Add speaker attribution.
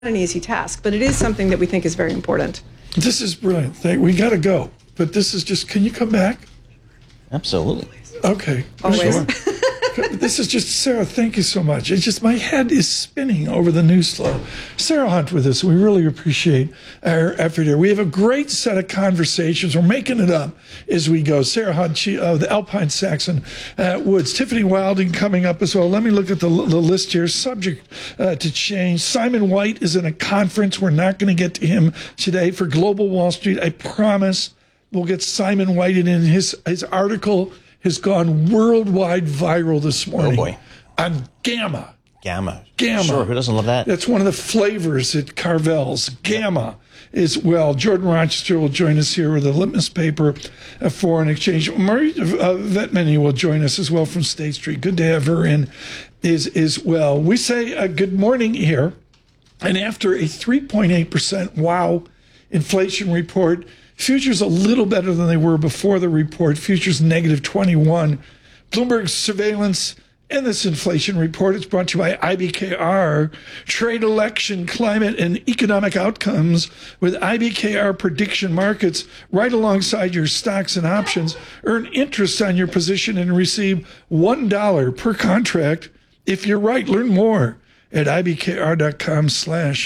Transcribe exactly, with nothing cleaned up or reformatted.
Speaker 1: an easy task, but it is something that we think is very important.
Speaker 2: This is brilliant. Thank, we got to go, but this is just. Can you come back?
Speaker 3: Absolutely.
Speaker 2: Okay.
Speaker 1: Always.
Speaker 2: Sure. This is just, Sarah, thank you so much. It's just, my head is spinning over the news flow. Sarah Hunt with us. We really appreciate our effort here. We have a great set of conversations. We're making it up as we go. Sarah Hunt, she, uh, the Alpine Saxon uh, Woods. Tiffany Wilding coming up as well. Let me look at the, the list here. Subject uh, to change. Simon White is in a conference. We're not going to get to him today for Global Wall Street. I promise we'll get Simon White in. His, his article has gone worldwide viral this morning.
Speaker 3: Oh, boy.
Speaker 2: On Gamma.
Speaker 3: Gamma.
Speaker 2: Gamma.
Speaker 3: Sure, who doesn't love that?
Speaker 2: That's one of the flavors at Carvel's. Gamma is, well, Jordan Rochester will join us here with a litmus paper of foreign exchange. Marie uh, Vetmany will join us as well from State Street. Good to have her in as, as well. We say uh, good morning here. And after a three point eight percent wow inflation report, futures a little better than they were before the report. Futures negative twenty-one. Bloomberg's surveillance and this inflation report is brought to you by I B K R. Trade, election, climate, and economic outcomes with I B K R prediction markets right alongside your stocks and options. Earn interest on your position and receive one dollar per contract. If you're right, learn more at ibkr.com slash